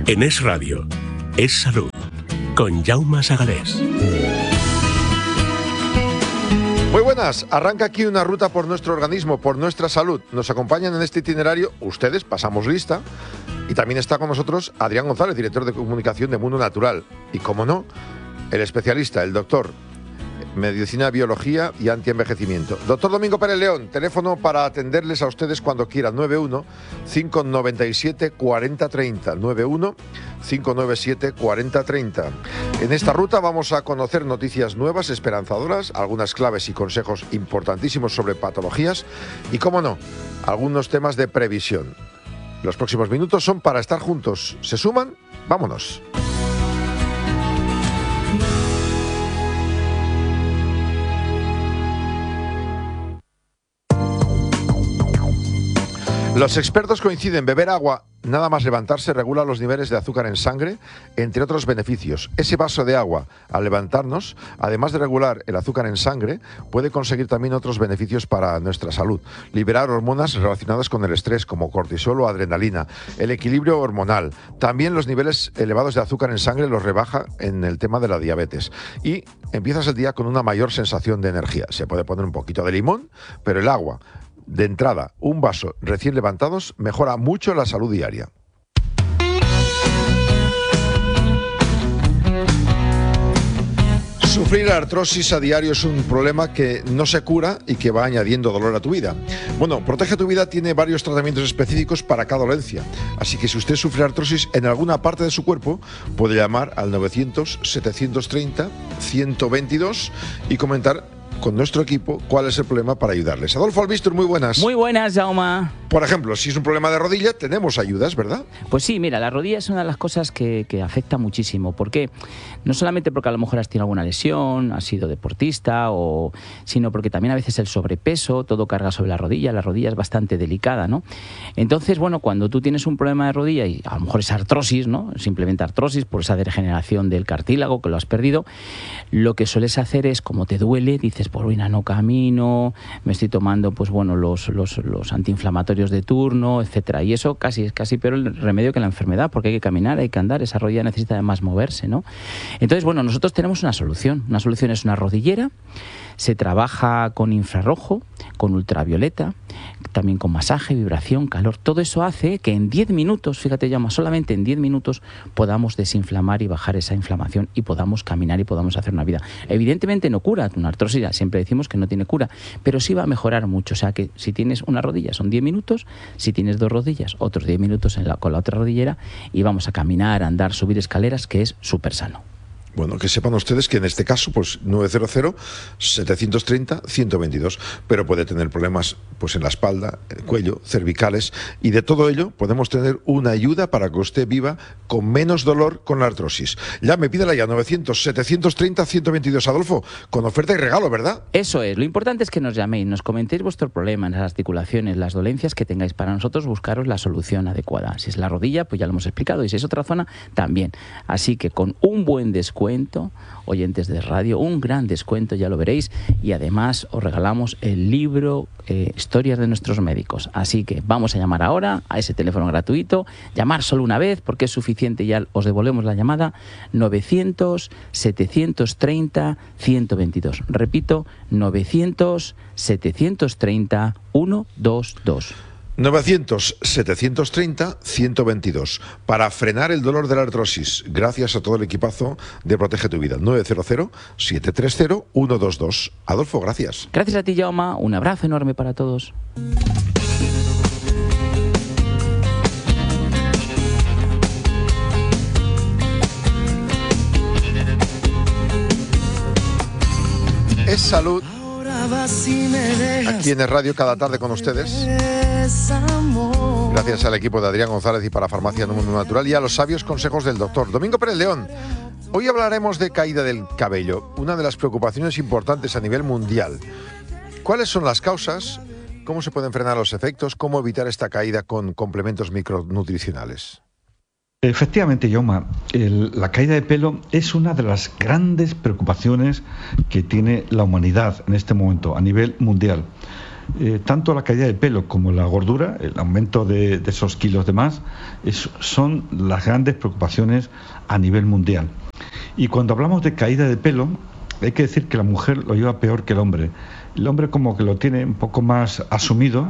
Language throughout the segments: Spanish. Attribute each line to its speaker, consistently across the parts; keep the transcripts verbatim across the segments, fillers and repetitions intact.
Speaker 1: En Es Radio, Es Salud, con Jaume Sagalés.
Speaker 2: Muy buenas, arranca aquí una ruta por nuestro organismo, por nuestra salud. Nos acompañan en este itinerario ustedes, pasamos lista, y también está con nosotros Adrián González, director de comunicación de Mundo Natural. Y como no, el especialista, el doctor, Medicina, Biología y Antienvejecimiento. Doctor Domingo Pérez León, teléfono para atenderles a ustedes cuando quieran, nueve uno, cinco nueve siete, cuatro cero tres cero, nueve uno, cinco nueve siete, cuatro cero tres cero. En esta ruta vamos a conocer noticias nuevas, esperanzadoras, algunas claves y consejos importantísimos sobre patologías y, cómo no, algunos temas de previsión. Los próximos minutos son para estar juntos. ¿Se suman? ¡Vámonos! Los expertos coinciden, beber agua, nada más levantarse, regula los niveles de azúcar en sangre, entre otros beneficios. Ese vaso de agua, al levantarnos, además de regular el azúcar en sangre, puede conseguir también otros beneficios para nuestra salud. Liberar hormonas relacionadas con el estrés, como cortisol o adrenalina, el equilibrio hormonal. También los niveles elevados de azúcar en sangre los rebaja en el tema de la diabetes. Y empiezas el día con una mayor sensación de energía. Se puede poner un poquito de limón, pero el agua, de entrada, un vaso recién levantados, mejora mucho la salud diaria. Sufrir artrosis a diario es un problema que no se cura y que va añadiendo dolor a tu vida. Bueno, Protege tu Vida tiene varios tratamientos específicos para cada dolencia. Así que si usted sufre artrosis en alguna parte de su cuerpo, puede llamar al novecientos, setecientos treinta, ciento veintidós y comentar con nuestro equipo cuál es el problema para ayudarles. Adolfo Albistur, muy buenas.
Speaker 3: Muy buenas, Jaume.
Speaker 2: Por ejemplo, si es un problema de rodilla, tenemos ayudas, ¿verdad?
Speaker 3: Pues sí, mira, la rodilla es una de las cosas que, que afecta muchísimo. ¿Por qué? No solamente porque a lo mejor has tenido alguna lesión, has sido deportista, o, sino porque también a veces el sobrepeso, todo carga sobre la rodilla. La rodilla es bastante delicada, ¿no? Entonces, bueno, cuando tú tienes un problema de rodilla y a lo mejor es artrosis, ¿no? Simplemente artrosis por esa degeneración del cartílago que lo has perdido, lo que sueles hacer es, como te duele, dices, por ruina no camino, me estoy tomando pues bueno los, los, los antiinflamatorios de turno, etcétera. Y eso casi es casi peor el remedio que la enfermedad, porque hay que caminar, hay que andar, esa rodilla necesita además moverse, ¿no? Entonces, bueno, nosotros tenemos una solución. Una solución es una rodillera. Se trabaja con infrarrojo, con ultravioleta, también con masaje, vibración, calor. Todo eso hace que en diez minutos, fíjate, Llama, solamente en diez minutos podamos desinflamar y bajar esa inflamación y podamos caminar y podamos hacer una vida. Evidentemente no cura una artrosis, siempre decimos que no tiene cura, pero sí va a mejorar mucho. O sea que si tienes una rodilla son diez minutos, si tienes dos rodillas, otros diez minutos en la, con la otra rodillera y vamos a caminar, andar, subir escaleras, que es súper sano.
Speaker 2: Bueno, que sepan ustedes que en este caso, pues novecientos, setecientos treinta, ciento veintidós, pero puede tener problemas pues en la espalda, el cuello, cervicales, y de todo ello podemos tener una ayuda para que usted viva con menos dolor con la artrosis. Ya me pídela ya, novecientos, setecientos treinta, ciento veintidós, Adolfo, con oferta y regalo, ¿verdad?
Speaker 3: Eso es, lo importante es que nos llaméis, nos comentéis vuestro problema en las articulaciones, las dolencias que tengáis, para nosotros buscaros la solución adecuada. Si es la rodilla, pues ya lo hemos explicado, y si es otra zona, también. Así que con un buen descuento, oyentes de radio, un gran descuento, ya lo veréis, y además os regalamos el libro eh, Historias de nuestros médicos. Así que vamos a llamar ahora a ese teléfono gratuito, llamar solo una vez porque es suficiente, ya os devolvemos la llamada, novecientos, setecientos treinta, ciento veintidós. Repito, novecientos, setecientos treinta, ciento veintidós.
Speaker 2: novecientos, setecientos treinta, ciento veintidós. Para frenar el dolor de la artrosis, gracias a todo el equipazo de Protege tu Vida. nueve cero cero, siete tres cero, uno dos dos. Adolfo, gracias.
Speaker 3: Gracias a ti, Jaume. Un abrazo enorme para todos.
Speaker 2: Es salud. Aquí en el radio cada tarde con ustedes. Gracias al equipo de Adrián González y para Farmacia Mundo Natural y a los sabios consejos del doctor Domingo Pérez León. Hoy hablaremos de caída del cabello, una de las preocupaciones importantes a nivel mundial. ¿Cuáles son las causas? ¿Cómo se pueden frenar los efectos? ¿Cómo evitar esta caída con complementos micronutricionales?
Speaker 4: Efectivamente, Jaume, el, la caída de pelo es una de las grandes preocupaciones que tiene la humanidad en este momento a nivel mundial. Eh, tanto la caída de pelo como la gordura, el aumento de, de esos kilos de más, es, son las grandes preocupaciones a nivel mundial. Y cuando hablamos de caída de pelo, hay que decir que la mujer lo lleva peor que el hombre. El hombre como que lo tiene un poco más asumido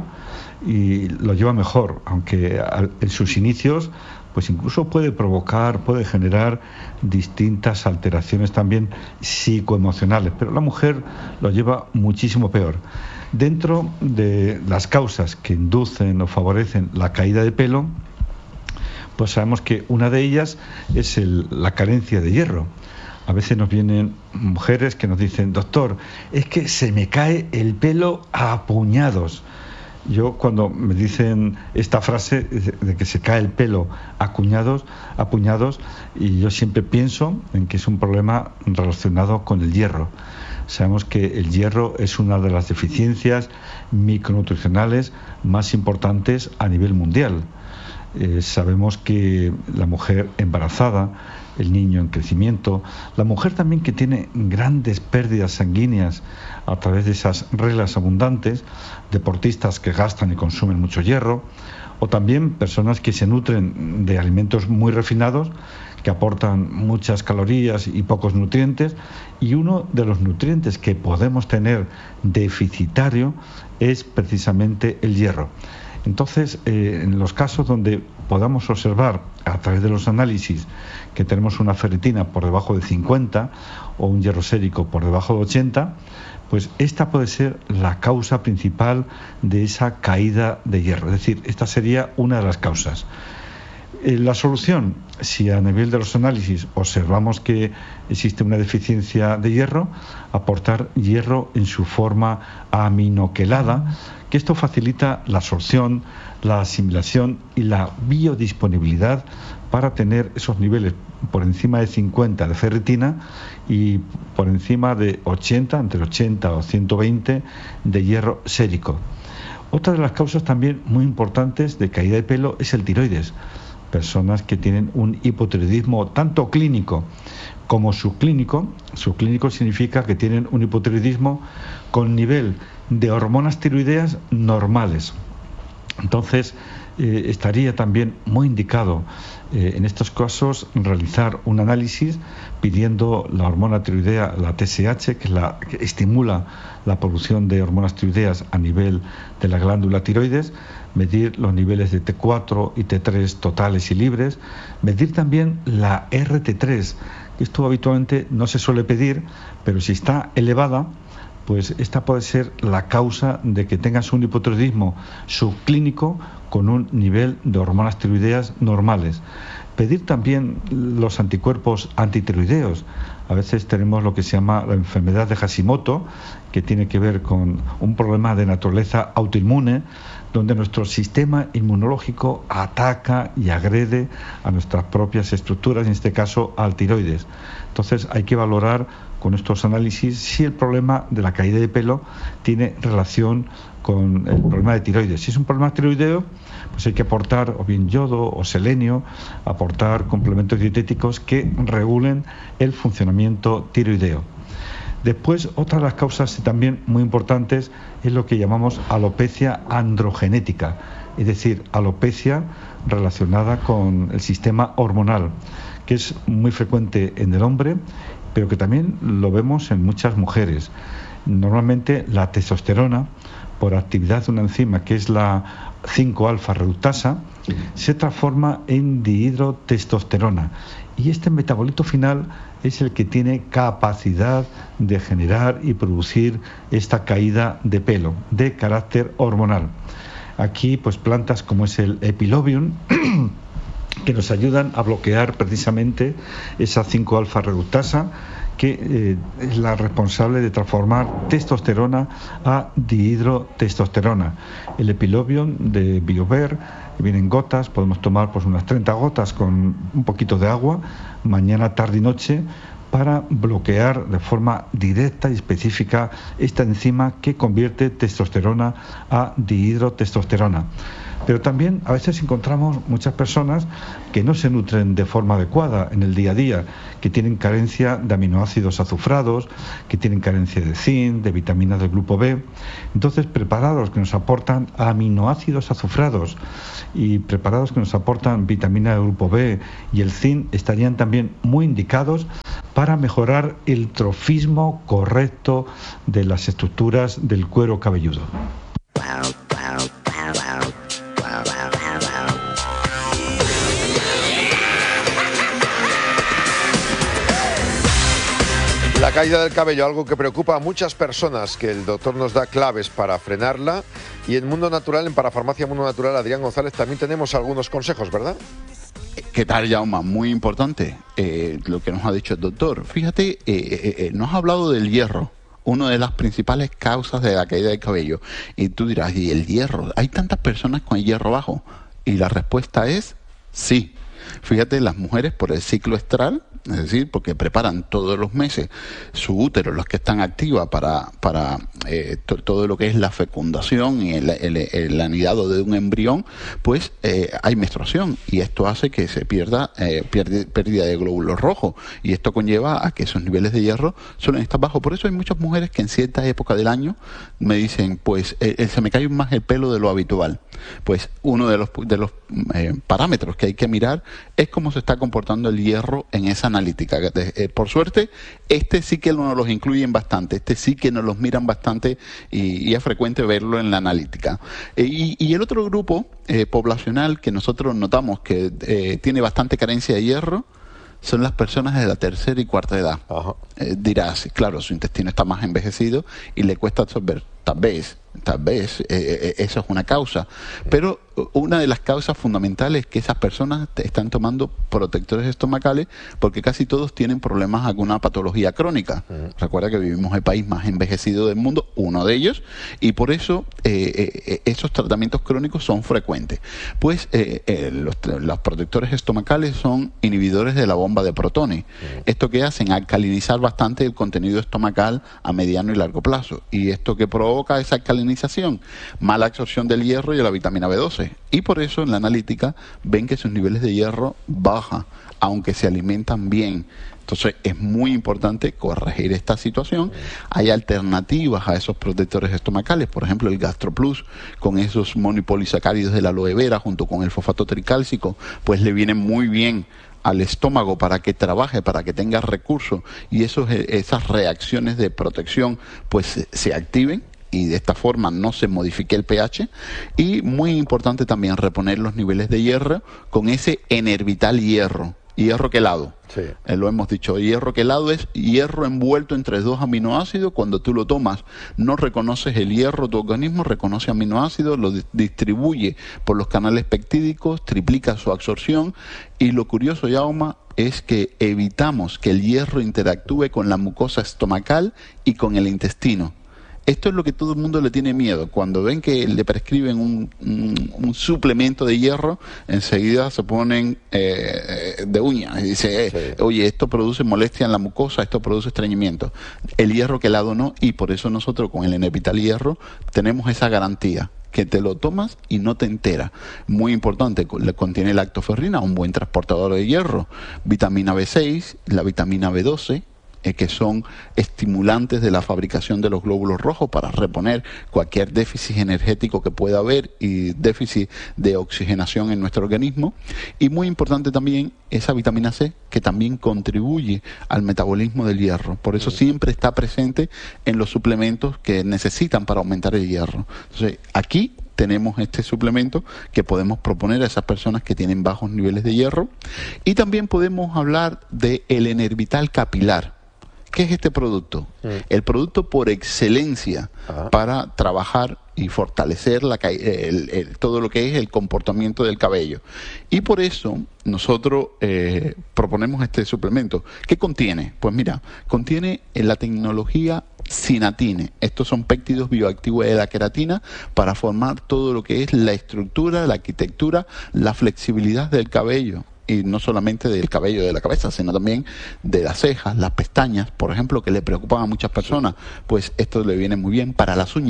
Speaker 4: y lo lleva mejor, aunque en sus inicios pues incluso puede provocar, puede generar distintas alteraciones también psicoemocionales, pero la mujer lo lleva muchísimo peor. Dentro de las causas que inducen o favorecen la caída de pelo, pues sabemos que una de ellas es el, la carencia de hierro. A veces nos vienen mujeres que nos dicen, doctor, es que se me cae el pelo a puñados. Yo cuando me dicen esta frase de que se cae el pelo a puñados, a puñados, y yo siempre pienso en que es un problema relacionado con el hierro. Sabemos que el hierro es una de las deficiencias micronutricionales más importantes a nivel mundial. Eh, sabemos que la mujer embarazada, el niño en crecimiento, la mujer también que tiene grandes pérdidas sanguíneas a través de esas reglas abundantes, deportistas que gastan y consumen mucho hierro, o también personas que se nutren de alimentos muy refinados, que aportan muchas calorías y pocos nutrientes, y uno de los nutrientes que podemos tener deficitario es precisamente el hierro. Entonces, eh, en los casos donde podamos observar a través de los análisis que tenemos una ferritina por debajo de cincuenta o un hierro sérico por debajo de ochenta, pues esta puede ser la causa principal de esa caída de hierro. Es decir, esta sería una de las causas. Eh, la solución, si a nivel de los análisis observamos que existe una deficiencia de hierro, aportar hierro en su forma aminoquelada, que esto facilita la absorción, la asimilación y la biodisponibilidad para tener esos niveles por encima de cincuenta de ferritina y por encima de ochenta, entre ochenta o ciento veinte de hierro sérico. Otra de las causas también muy importantes de caída de pelo es el tiroides. Personas que tienen un hipotiroidismo tanto clínico como subclínico. Subclínico significa que tienen un hipotiroidismo con nivel de hormonas tiroideas normales. Entonces, eh, estaría también muy indicado eh, en estos casos realizar un análisis pidiendo la hormona tiroidea, la T S H, que, es la, que estimula la producción de hormonas tiroideas a nivel de la glándula tiroides, medir los niveles de T cuatro y T tres totales y libres, medir también la R T tres, que esto habitualmente no se suele pedir, pero si está elevada, pues esta puede ser la causa de que tengas un hipotiroidismo subclínico con un nivel de hormonas tiroideas normales. Pedir también los anticuerpos antitiroideos. A veces tenemos lo que se llama la enfermedad de Hashimoto, que tiene que ver con un problema de naturaleza autoinmune, donde nuestro sistema inmunológico ataca y agrede a nuestras propias estructuras, en este caso al tiroides. Entonces hay que valorar con estos análisis si el problema de la caída de pelo tiene relación con el problema de tiroides. Si es un problema tiroideo, pues hay que aportar o bien yodo o selenio, aportar complementos dietéticos que regulen el funcionamiento tiroideo. Después, otra de las causas también muy importantes es lo que llamamos alopecia androgenética, es decir, alopecia relacionada con el sistema hormonal, que es muy frecuente en el hombre, pero que también lo vemos en muchas mujeres. Normalmente la testosterona, por actividad de una enzima que es la cinco alfa reductasa, se transforma en dihidrotestosterona, y este metabolito final es el que tiene capacidad de generar y producir esta caída de pelo de carácter hormonal. Aquí pues plantas como es el epilobium que nos ayudan a bloquear precisamente esa cinco alfa reductasa, que eh, es la responsable de transformar testosterona a dihidrotestosterona. El epilobium de Biover viene en gotas, podemos tomar pues unas treinta gotas con un poquito de agua, mañana, tarde y noche, para bloquear de forma directa y específica esta enzima que convierte testosterona a dihidrotestosterona. Pero también a veces encontramos muchas personas que no se nutren de forma adecuada en el día a día, que tienen carencia de aminoácidos azufrados, que tienen carencia de zinc, de vitaminas del grupo B. Entonces, preparados que nos aportan aminoácidos azufrados y preparados que nos aportan vitamina del grupo B y el zinc estarían también muy indicados para mejorar el trofismo correcto de las estructuras del cuero cabelludo.
Speaker 2: La caída del cabello, algo que preocupa a muchas personas, que el doctor nos da claves para frenarla. Y en Mundo Natural, en Parafarmacia Mundo Natural, Adrián González, también tenemos algunos consejos, ¿verdad?
Speaker 5: ¿Qué tal, Jaume? Muy importante eh, lo que nos ha dicho el doctor. Fíjate, eh, eh, eh, nos ha hablado del hierro, una de las principales causas de la caída del cabello. Y tú dirás, ¿y el hierro? ¿Hay tantas personas con el hierro bajo? Y la respuesta es sí. Fíjate, las mujeres por el ciclo estral, es decir, porque preparan todos los meses su útero, los que están activas para, para eh, to, todo lo que es la fecundación y el, el, el anidado de un embrión, pues eh, hay menstruación y esto hace que se pierda eh, pierde, pérdida de glóbulos rojos y esto conlleva a que esos niveles de hierro suelen estar bajos. Por eso hay muchas mujeres que en cierta época del año me dicen, pues eh, se me cae más el pelo de lo habitual. Pues uno de los, de los eh, parámetros que hay que mirar es cómo se está comportando el hierro en esa analítica. Eh, por suerte, este sí que nos los incluyen bastante, este sí que nos los miran bastante y, y es frecuente verlo en la analítica. Eh, y, y el otro grupo eh, poblacional que nosotros notamos que eh, tiene bastante carencia de hierro son las personas de la tercera y cuarta edad. Eh, dirás, claro, su intestino está más envejecido y le cuesta absorber. Tal vez, tal vez, eh, eh, eso es una causa. Pero una de las causas fundamentales es que esas personas están tomando protectores estomacales porque casi todos tienen problemas, alguna patología crónica. Uh-huh. Recuerda que vivimos el país más envejecido del mundo, uno de ellos, y por eso eh, eh, esos tratamientos crónicos son frecuentes. Pues eh, eh, los, los protectores estomacales son inhibidores de la bomba de protones. Uh-huh. Esto que hacen, alcalinizar bastante el contenido estomacal a mediano y largo plazo. Y esto que provoca esa alcalinización, mala absorción del hierro y de la vitamina B doce. Y por eso en la analítica ven que sus niveles de hierro bajan, aunque se alimentan bien. Entonces es muy importante corregir esta situación. Hay alternativas a esos protectores estomacales, por ejemplo el GastroPlus, con esos monopolisacáridos de la aloe vera junto con el fosfato tricálcico, pues le vienen muy bien al estómago para que trabaje, para que tenga recursos y esos, esas reacciones de protección pues se, se activen y de esta forma no se modifique el pH. Y muy importante también reponer los niveles de hierro con ese Enervital hierro, hierro quelado. Sí. Eh, lo hemos dicho, hierro quelado es hierro envuelto entre dos aminoácidos. Cuando tú lo tomas no reconoces el hierro, tu organismo reconoce aminoácidos, lo di- distribuye por los canales peptídicos, triplica su absorción y lo curioso, Jaume, es que evitamos que el hierro interactúe con la mucosa estomacal y con el intestino. Esto es lo que todo el mundo le tiene miedo. Cuando ven que le prescriben un, un, un suplemento de hierro, enseguida se ponen eh, de uñas y dice, eh, sí. oye, esto produce molestia en la mucosa, esto produce estreñimiento. El hierro quelado no, y por eso nosotros con el Enervital hierro tenemos esa garantía, que te lo tomas y no te entera. Muy importante, le contiene lactoferrina, un buen transportador de hierro, vitamina B seis, la vitamina B doce, que son estimulantes de la fabricación de los glóbulos rojos para reponer cualquier déficit energético que pueda haber y déficit de oxigenación en nuestro organismo. Y muy importante también esa vitamina C, que también contribuye al metabolismo del hierro. Por eso siempre está presente en los suplementos que necesitan para aumentar el hierro. Entonces, aquí tenemos este suplemento que podemos proponer a esas personas que tienen bajos niveles de hierro. Y también podemos hablar de el Enervital capilar. ¿Qué es este producto? Mm. El producto por excelencia Ajá. para trabajar y fortalecer la, el, el, todo lo que es el comportamiento del cabello. Y por eso nosotros eh, proponemos este suplemento. ¿Qué contiene? Pues mira, contiene la tecnología Sinatine. Estos son péptidos bioactivos de la queratina para formar todo lo que es la estructura, la arquitectura, la flexibilidad del cabello. Y no solamente del cabello de la cabeza, sino también de las cejas, las pestañas, por ejemplo, que le preocupan a muchas personas, pues esto le viene muy bien para las uñas.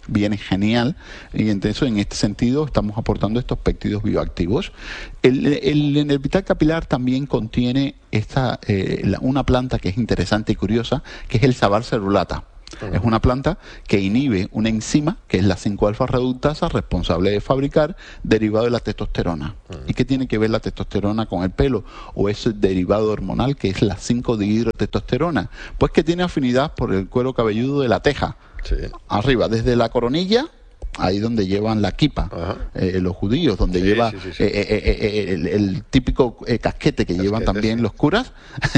Speaker 5: viene genial, y entonces en este sentido estamos aportando estos péptidos bioactivos. El, el Enervital capilar también contiene esta, eh, la, una planta que es interesante y curiosa, que es el Sabar cerulata. Es una planta que inhibe una enzima, que es la cinco alfa reductasa, responsable de fabricar derivado de la testosterona. ¿Y qué tiene que ver la testosterona con el pelo? O ese derivado hormonal que es la cinco dihidrotestosterona. Pues que tiene afinidad por el cuero cabelludo de la teja. Sí. Arriba, desde la coronilla, ahí donde llevan la kipa, eh, los judíos, donde sí, lleva sí, sí, sí. Eh, eh, eh, el, el típico eh, casquete que casquete, llevan también sí. los curas,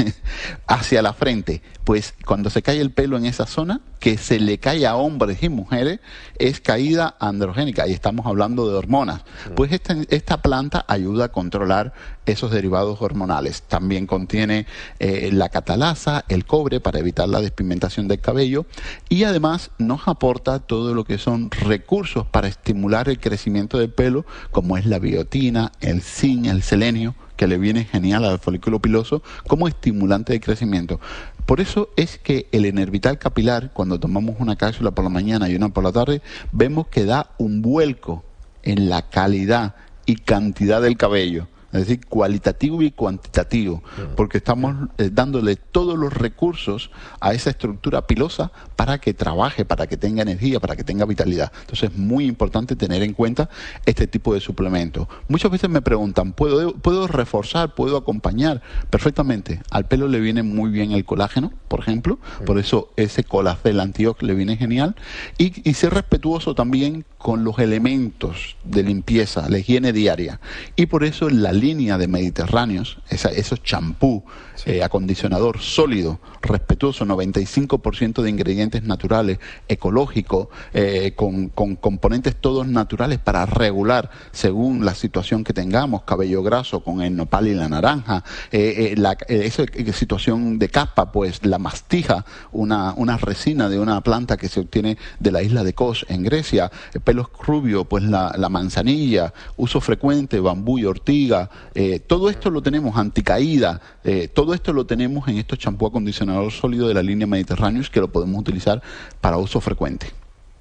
Speaker 5: hacia la frente. Pues cuando se cae el pelo en esa zona, que se le cae a hombres y mujeres, es caída androgénica, y estamos hablando de hormonas. Mm. Pues esta, esta planta ayuda a controlar esos derivados hormonales. También contiene eh, la catalasa, el cobre, para evitar la despigmentación del cabello, y además nos aporta todo lo que son recursos para estimular el crecimiento del pelo, como es la biotina, el zinc, el selenio, que le viene genial al folículo piloso como estimulante de crecimiento. Por eso es que el Enervital capilar, cuando tomamos una cápsula por la mañana y una por la tarde, vemos que da un vuelco en la calidad y cantidad del cabello. Es decir, cualitativo y cuantitativo, porque estamos eh, dándole todos los recursos a esa estructura pilosa para que trabaje, para que tenga energía, para que tenga vitalidad. Entonces es muy importante tener en cuenta este tipo de suplementos. Muchas veces me preguntan, ¿puedo, ¿puedo reforzar, puedo acompañar? Perfectamente. Al pelo le viene muy bien el colágeno, por ejemplo, por eso ese Colacel Antiox le viene genial, y, y ser respetuoso también con los elementos de limpieza, la higiene diaria, y por eso la línea de Mediterráneos, esa, esos champú, sí. eh, acondicionador sólido, respetuoso, noventa y cinco por ciento de ingredientes naturales, ecológico, eh, con, con componentes todos naturales para regular según la situación que tengamos, cabello graso con el nopal y la naranja, eh, eh, la, eh, esa situación de caspa, pues la mastija, una, una resina de una planta que se obtiene de la isla de Kos en Grecia, eh, pelos rubios, pues la, la manzanilla, uso frecuente, bambú y ortiga. Eh, todo esto lo tenemos, anticaída, eh, todo esto lo tenemos en estos champú acondicionador sólido de la línea Mediterráneos, que lo podemos utilizar para uso frecuente.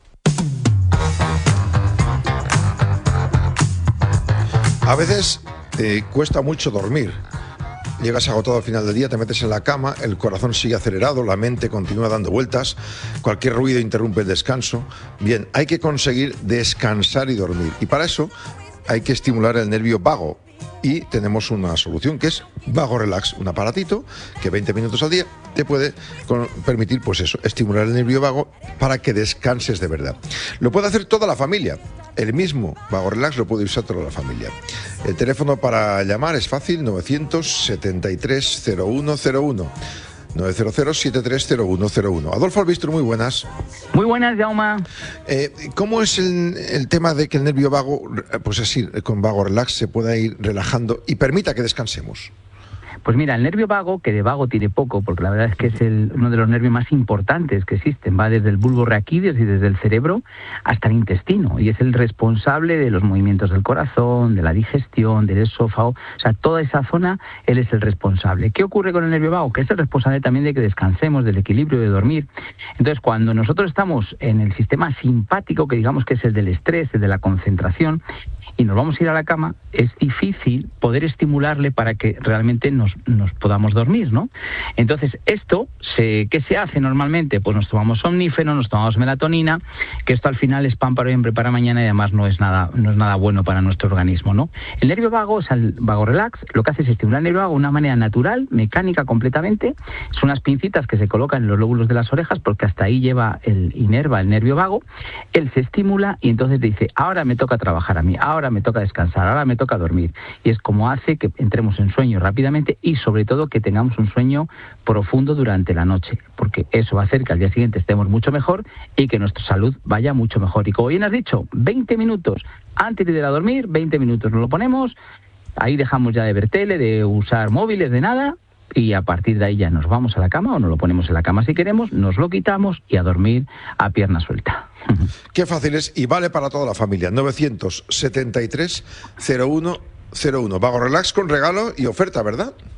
Speaker 2: A veces eh, cuesta mucho dormir. Llegas agotado al final del día, te metes en la cama, el corazón sigue acelerado, la mente continúa dando vueltas, cualquier ruido interrumpe el descanso. Bien, hay que conseguir descansar y dormir. Y para eso hay que estimular el nervio vago. Y tenemos una solución que es Vago Relax, un aparatito que veinte minutos al día te puede con, permitir, pues eso, estimular el nervio vago para que descanses de verdad. Lo puede hacer toda la familia. El mismo Vago Relax lo puede usar toda la familia. El teléfono para llamar es fácil, novecientos setenta y tres cero uno cero uno. nueve cero cero siete tres cero uno cero uno. Adolfo Albistro, muy buenas.
Speaker 3: Muy buenas, Jaume.
Speaker 2: Eh, ¿Cómo es el, el tema de que el nervio vago, pues así, con Vago Relax, se pueda ir relajando y permita que descansemos?
Speaker 3: Pues mira, el nervio vago, que de vago tiene poco, porque la verdad es que es el, uno de los nervios más importantes que existen, va desde el bulbo raquídeo y desde el cerebro hasta el intestino, y es el responsable de los movimientos del corazón, de la digestión, del esófago, o sea, toda esa zona, él es el responsable. ¿Qué ocurre con el nervio vago? Que es el responsable también de que descansemos, del equilibrio, de dormir. Entonces, cuando nosotros estamos en el sistema simpático, que digamos que es el del estrés, el de la concentración, y nos vamos a ir a la cama, es difícil poder estimularle para que realmente nos, nos podamos dormir, ¿no? Entonces, esto, se, ¿qué se hace normalmente? Pues nos tomamos somnífero, nos tomamos melatonina, que esto al final es pan para hoy, hambre para mañana, y además no es nada, no es nada bueno para nuestro organismo, ¿no? El nervio vago, o sea, el Vago Relax, lo que hace es estimular el nervio vago de una manera natural, mecánica completamente. Son unas pincitas que se colocan en los lóbulos de las orejas, porque hasta ahí lleva el inerva el nervio vago. Él se estimula y entonces dice, ahora me toca trabajar a mí, ahora me toca descansar, ahora me toca dormir. Y es como hace que entremos en sueño rápidamente y sobre todo que tengamos un sueño profundo durante la noche, porque eso va a hacer que al día siguiente estemos mucho mejor y que nuestra salud vaya mucho mejor. Y como bien has dicho, veinte minutos antes de ir a dormir, veinte minutos nos lo ponemos, ahí dejamos ya de ver tele, de usar móviles, de nada, y a partir de ahí ya nos vamos a la cama o nos lo ponemos en la cama si queremos, nos lo quitamos y a dormir a pierna suelta.
Speaker 2: Qué fácil es y vale para toda la familia. novecientos setenta y tres cero uno cero uno. Vago Relax con regalo y oferta, ¿verdad?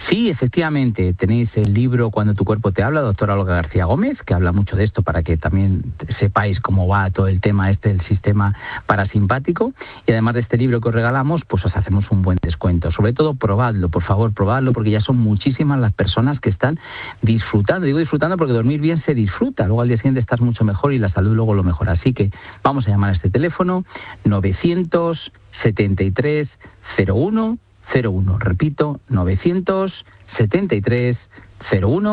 Speaker 3: Sí, efectivamente, tenéis el libro Cuando tu cuerpo te habla, doctora Olga García Gómez, que habla mucho de esto para que también sepáis cómo va todo el tema este del sistema parasimpático. Y además de este libro que os regalamos, pues os hacemos un buen descuento. Sobre todo, probadlo, por favor, probadlo, porque ya son muchísimas las personas que están disfrutando. Digo disfrutando porque dormir bien se disfruta. Luego al día siguiente estás mucho mejor y la salud luego lo mejora. Así que vamos a llamar a este teléfono novecientos setenta y tres cero uno cero uno. Repito, novecientos setenta y tres cero uno.